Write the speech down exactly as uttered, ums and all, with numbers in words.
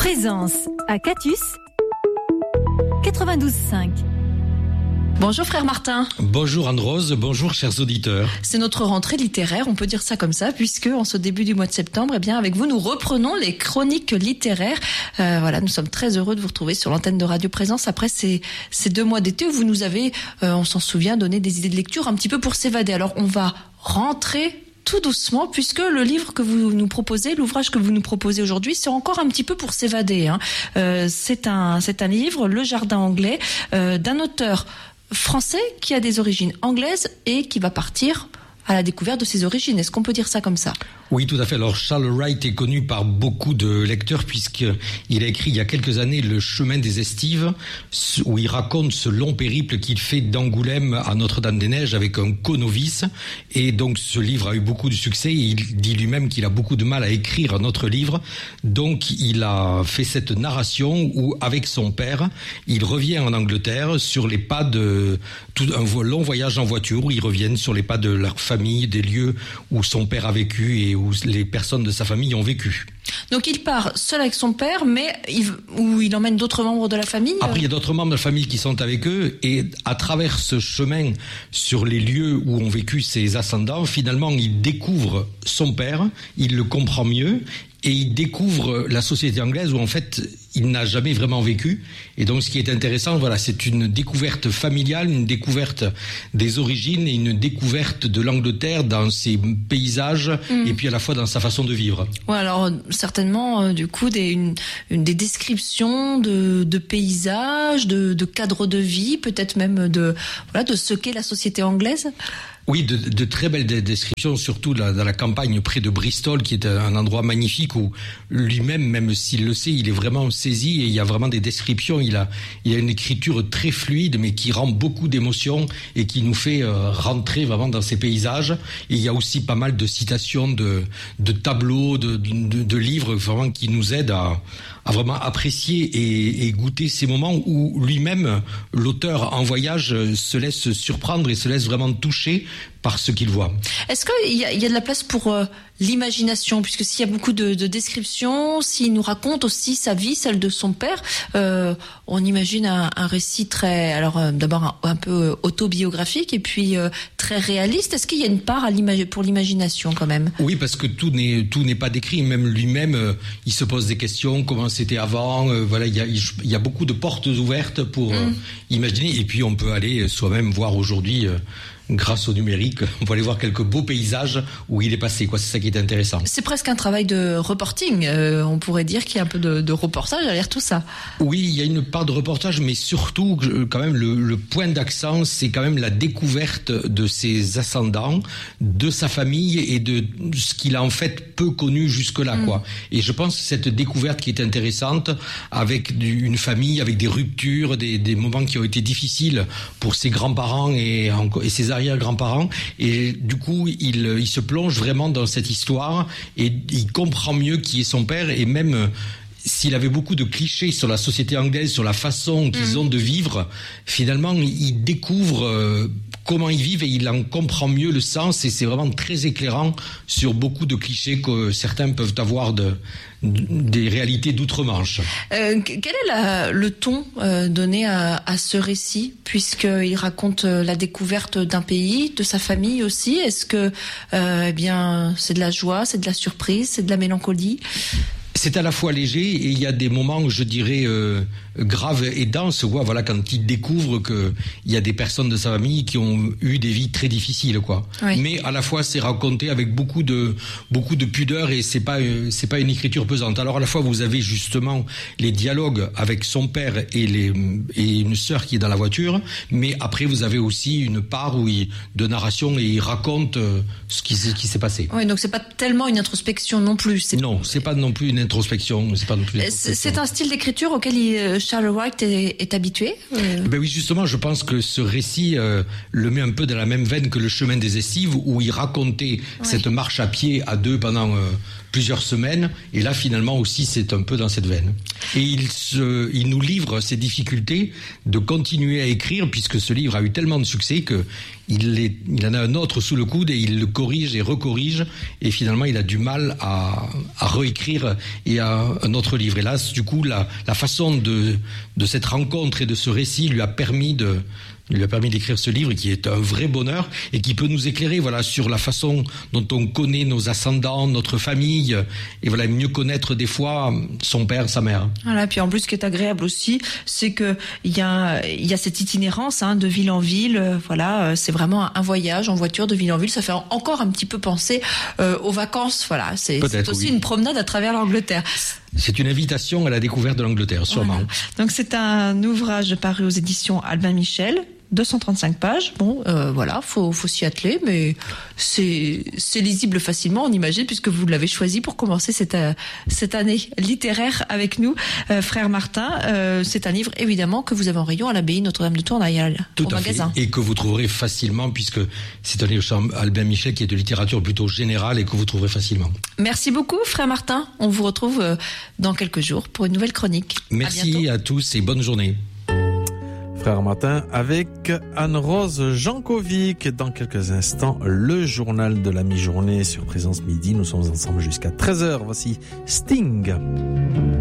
Présence à Catus quatre-vingt-douze cinq. Bonjour frère Martin. Bonjour Anne-Rose, bonjour chers auditeurs. C'est notre rentrée littéraire, on peut dire ça comme ça, puisque en ce début du mois de septembre, eh bien avec vous, nous reprenons les chroniques littéraires. Euh, voilà, nous sommes très heureux de vous retrouver sur l'antenne de Radio Présence après ces, ces deux mois d'été où vous nous avez, euh, on s'en souvient, donné des idées de lecture un petit peu pour s'évader. Alors on va rentrer tout doucement, puisque le livre que vous nous proposez, l'ouvrage que vous nous proposez aujourd'hui, c'est encore un petit peu pour s'évader. Hein. Euh, c'est un, c'est un livre, Le Jardin anglais, euh, d'un auteur français qui a des origines anglaises et qui va partir à la découverte de ses origines. Est-ce qu'on peut dire ça comme ça ? Oui, tout à fait. Alors, Charles Wright est connu par beaucoup de lecteurs puisqu'il a écrit il y a quelques années Le Chemin des Estives, où il raconte ce long périple qu'il fait d'Angoulême à Notre-Dame-des-Neiges avec un co-novice. Et donc, ce livre a eu beaucoup de succès. Il dit lui-même qu'il a beaucoup de mal à écrire un autre livre. Donc, il a fait cette narration où, avec son père, il revient en Angleterre sur les pas de tout un long voyage en voiture où ils reviennent sur les pas de leur famille, des lieux où son père a vécu et où les personnes de sa famille ont vécu. Donc il part seul avec son père, mais il, où il emmène d'autres membres de la famille. Après, il y a d'autres membres de la famille qui sont avec eux, et à travers ce chemin sur les lieux où ont vécu ses ascendants, finalement, il découvre son père, il le comprend mieux, et il découvre la société anglaise où en fait il n'a jamais vraiment vécu. Et donc ce qui est intéressant, voilà, c'est une découverte familiale, une découverte des origines et une découverte de l'Angleterre dans ses paysages mmh. et puis à la fois dans sa façon de vivre. Ouais, alors certainement euh, du coup des, une, une, des descriptions de, de paysages, de, de cadres de vie, peut-être même de, voilà, de ce qu'est la société anglaise. Oui, de, de très belles descriptions, surtout dans la campagne près de Bristol, qui est un endroit magnifique où lui-même, même s'il le sait, il est vraiment saisi et il y a vraiment des descriptions. Il a, il a une écriture très fluide, mais qui rend beaucoup d'émotions et qui nous fait euh, rentrer vraiment dans ces paysages. Et il y a aussi pas mal de citations de, de tableaux, de, de, de livres, vraiment qui nous aident à, à vraiment apprécier et, et goûter ces moments où lui-même, l'auteur en voyage, se laisse surprendre et se laisse vraiment toucher par ce qu'il voit. Est-ce qu'il y a, il y a de la place pour euh, l'imagination, puisque s'il y a beaucoup de, de descriptions, s'il nous raconte aussi sa vie, celle de son père, euh, on imagine un, un récit très, alors euh, d'abord un, un peu autobiographique et puis euh, très réaliste. Est-ce qu'il y a une part à l'imag- pour l'imagination quand même ? Oui, parce que tout n'est tout n'est pas décrit. Même lui-même, euh, il se pose des questions. Comment c'était avant ? euh, Voilà, il y a il y a beaucoup de portes ouvertes pour euh, mmh. imaginer. Et puis on peut aller soi-même voir aujourd'hui. Euh, Grâce au numérique, on peut aller voir quelques beaux paysages où il est passé, quoi. C'est ça qui est intéressant. C'est presque un travail de reporting. Euh, on pourrait dire qu'il y a un peu de, de reportage derrière tout ça. Oui, il y a une part de reportage, mais surtout, quand même, le, le point d'accent, c'est quand même la découverte de ses ascendants, de sa famille et de ce qu'il a en fait peu connu jusque-là, mmh. quoi. Et je pense que cette découverte qui est intéressante, avec du, une famille, avec des ruptures, des, des moments qui ont été difficiles pour ses grands-parents et, et ses arrière-grands-parents, et du coup il, il se plonge vraiment dans cette histoire et il comprend mieux qui est son père, et même s'il avait beaucoup de clichés sur la société anglaise, sur la façon qu'ils mmh. ont de vivre, finalement il découvre euh, comment ils vivent et il en comprend mieux le sens, et c'est vraiment très éclairant sur beaucoup de clichés que certains peuvent avoir de, de des réalités d'outre-Manche. Euh, quel est la, le ton euh, donné à, à ce récit, puisqu'il raconte la découverte d'un pays, de sa famille aussi? Est-ce que euh, eh bien, c'est de la joie, c'est de la surprise, c'est de la mélancolie? C'est à la fois léger et il y a des moments, je dirais, euh, graves et denses. Quoi. Voilà, quand il découvre que il y a des personnes de sa famille qui ont eu des vies très difficiles, quoi. Oui. Mais à la fois, c'est raconté avec beaucoup de beaucoup de pudeur et c'est pas c'est pas une écriture pesante. Alors à la fois, vous avez justement les dialogues avec son père et les et une sœur qui est dans la voiture, mais après vous avez aussi une part où il, de narration et il raconte ce qui ce qui s'est passé. Oui, donc c'est pas tellement une introspection non plus. C'est... Non, c'est pas non plus une introspection, c'est pas non plus une introspection. C'est un style d'écriture auquel il, Charles Wright est, est habitué euh... Ben oui, justement, je pense que ce récit euh, le met un peu dans la même veine que Le Chemin des Estives, où il racontait oui. cette marche à pied à deux pendant euh, plusieurs semaines. Et là, finalement aussi, c'est un peu dans cette veine. Et il, se, il nous livre ses difficultés de continuer à écrire, puisque ce livre a eu tellement de succès que il, est, il en a un autre sous le coude et il le corrige et recorrige. Et finalement, il a du mal à, à réécrire et à un autre livre. Et là, du coup, la, la façon de, de cette rencontre et de ce récit lui a permis de... Il lui a permis d'écrire ce livre qui est un vrai bonheur et qui peut nous éclairer, voilà, sur la façon dont on connaît nos ascendants, notre famille, et voilà, mieux connaître des fois son père, sa mère. Voilà, puis en plus, ce qui est agréable aussi, c'est que il y a, il y a cette itinérance, hein, de ville en ville. Euh, voilà, c'est vraiment un voyage en voiture de ville en ville. Ça fait encore un petit peu penser euh, aux vacances. Voilà, c'est, c'est aussi oui. une promenade à travers l'Angleterre. C'est une invitation à la découverte de l'Angleterre, sûrement. Voilà. Donc c'est un ouvrage paru aux éditions Albin Michel, deux cent trente-cinq pages. Bon, euh, voilà, faut, faut s'y atteler, mais c'est, c'est lisible facilement, on imagine, puisque vous l'avez choisi pour commencer cette, euh, cette année littéraire avec nous, euh, frère Martin. Euh, c'est un livre, évidemment, que vous avez en rayon à l'abbaye Notre-Dame de Tournaille, Tout au à magasin. Fait. Et que vous trouverez facilement, puisque c'est un livre chez Albin Michel qui est de littérature plutôt générale et que vous trouverez facilement. Merci beaucoup, frère Martin. On vous retrouve euh, dans quelques jours pour une nouvelle chronique. Merci à, à tous et bonne journée. Frère Martin avec Anne-Rose Jankovic. Dans quelques instants, le journal de la mi-journée sur Présence Midi. Nous sommes ensemble jusqu'à treize heures. Voici Sting.